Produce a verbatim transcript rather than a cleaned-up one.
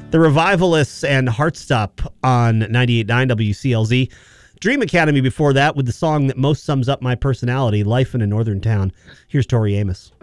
The Revivalists and Heartstop on ninety-eight point nine W C L Z. Dream Academy before that with the song that most sums up my personality, Life in a Northern Town. Here's Tori Amos.